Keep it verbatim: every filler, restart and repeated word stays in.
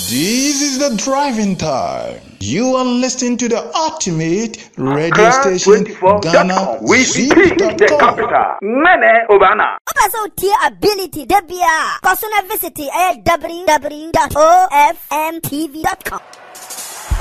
This is the driving time. You are listening to the ultimate radio Accra station, twenty-four dot Ghana com. We Zip see dot the com. capital. Mene Obana. Also, tier ability, Debia. Cosuna visit w w w dot o f m t v dot com.